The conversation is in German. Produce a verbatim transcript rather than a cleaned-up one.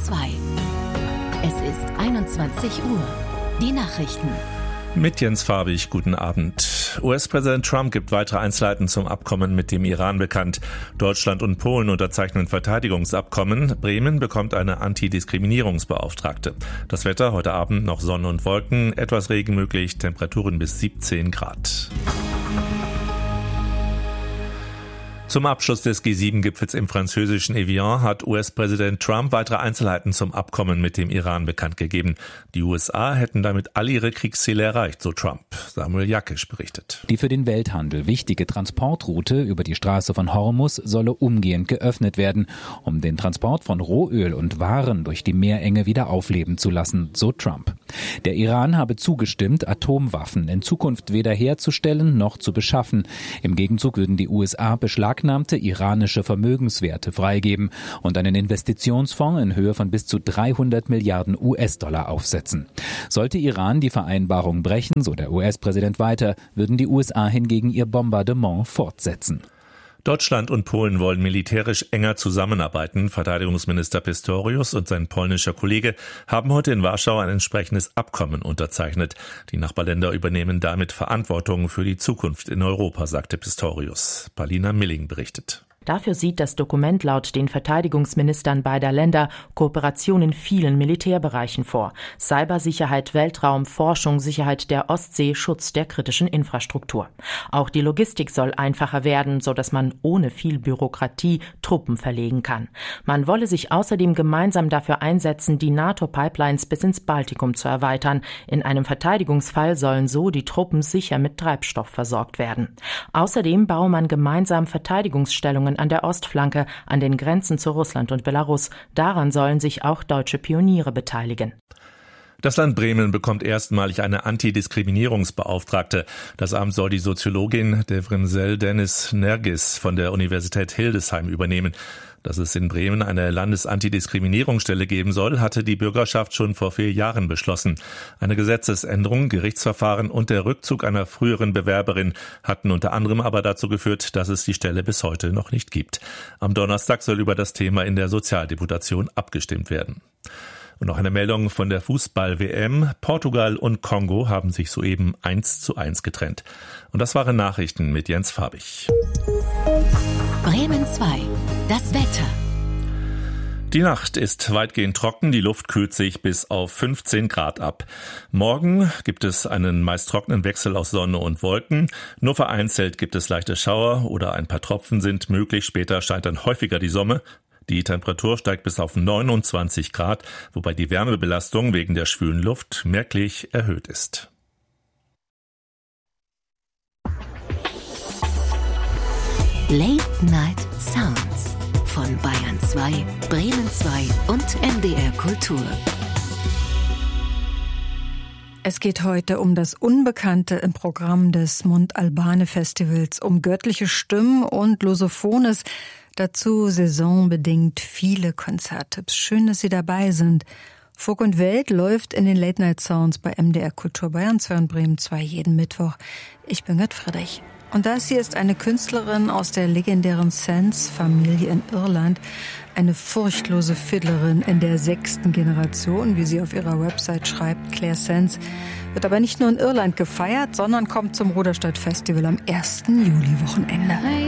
zwei. Es ist einundzwanzig Uhr. Die Nachrichten. Mit Jens Farbig, guten Abend. U S-Präsident Trump gibt weitere Einzelheiten zum Abkommen mit dem Iran bekannt. Deutschland und Polen unterzeichnen Verteidigungsabkommen. Bremen bekommt eine Antidiskriminierungsbeauftragte. Das Wetter heute Abend noch Sonne und Wolken, etwas Regen möglich, Temperaturen bis siebzehn Grad. Zum Abschluss des G sieben Gipfels im französischen Evian hat U S-Präsident Trump weitere Einzelheiten zum Abkommen mit dem Iran bekannt gegeben. Die U S A hätten damit all ihre Kriegsziele erreicht, so Trump. Samuel Jakisch berichtet. Die für den Welthandel wichtige Transportroute über die Straße von Hormuz solle umgehend geöffnet werden, um den Transport von Rohöl und Waren durch die Meerenge wieder aufleben zu lassen, so Trump. Der Iran habe zugestimmt, Atomwaffen in Zukunft weder herzustellen noch zu beschaffen. Im Gegenzug würden die U S A beschlagnahmen, iranische Vermögenswerte freigeben und einen Investitionsfonds in Höhe von bis zu dreihundert Milliarden U S-Dollar aufsetzen. Sollte Iran die Vereinbarung brechen, so der U S-Präsident weiter, würden die U S A hingegen ihr Bombardement fortsetzen. Deutschland und Polen wollen militärisch enger zusammenarbeiten. Verteidigungsminister Pistorius und sein polnischer Kollege haben heute in Warschau ein entsprechendes Abkommen unterzeichnet. Die Nachbarländer übernehmen damit Verantwortung für die Zukunft in Europa, sagte Pistorius. Paulina Milling berichtet. Dafür sieht das Dokument laut den Verteidigungsministern beider Länder Kooperation in vielen Militärbereichen vor. Cybersicherheit, Weltraum, Forschung, Sicherheit der Ostsee, Schutz der kritischen Infrastruktur. Auch die Logistik soll einfacher werden, so dass man ohne viel Bürokratie Truppen verlegen kann. Man wolle sich außerdem gemeinsam dafür einsetzen, die NATO-Pipelines bis ins Baltikum zu erweitern. In einem Verteidigungsfall sollen so die Truppen sicher mit Treibstoff versorgt werden. Außerdem baue man gemeinsam Verteidigungsstellungen an der Ostflanke, an den Grenzen zu Russland und Belarus. Daran sollen sich auch deutsche Pioniere beteiligen. Das Land Bremen bekommt erstmalig eine Antidiskriminierungsbeauftragte. Das Amt soll die Soziologin Devrimsel Dennis Nergis von der Universität Hildesheim übernehmen. Dass es in Bremen eine Landesantidiskriminierungsstelle geben soll, hatte die Bürgerschaft schon vor vier Jahren beschlossen. Eine Gesetzesänderung, Gerichtsverfahren und der Rückzug einer früheren Bewerberin hatten unter anderem aber dazu geführt, dass es die Stelle bis heute noch nicht gibt. Am Donnerstag soll über das Thema in der Sozialdeputation abgestimmt werden. Und noch eine Meldung von der Fußball-W M. Portugal und Kongo haben sich soeben eins zu eins getrennt. Und das waren Nachrichten mit Jens Farbig. Bremen zwei. Das Wetter. Die Nacht ist weitgehend trocken, die Luft kühlt sich bis auf fünfzehn Grad ab. Morgen gibt es einen meist trockenen Wechsel aus Sonne und Wolken. Nur vereinzelt gibt es leichte Schauer oder ein paar Tropfen sind möglich. Später scheint dann häufiger die Sonne. Die Temperatur steigt bis auf neunundzwanzig Grad, wobei die Wärmebelastung wegen der schwülen Luft merklich erhöht ist. Late Night Sounds von Bayern zwei, Bremen zwei und M D R Kultur. Es geht heute um das Unbekannte im Programm des Montalbane Festivals, um göttliche Stimmen und Lusophones. Dazu saisonbedingt viele Konzerttipps. Schön, dass Sie dabei sind. Folk und Welt läuft in den Late Night Sounds bei M D R Kultur Bayern zwei und Bremen zwei jeden Mittwoch. Ich bin Gerd Friedrich. Und das hier ist eine Künstlerin aus der legendären Sands-Familie in Irland. Eine furchtlose Fiddlerin in der sechsten Generation, wie sie auf ihrer Website schreibt. Claire Sands wird aber nicht nur in Irland gefeiert, sondern kommt zum Ruderstadt Festival am ersten Juli-Wochenende.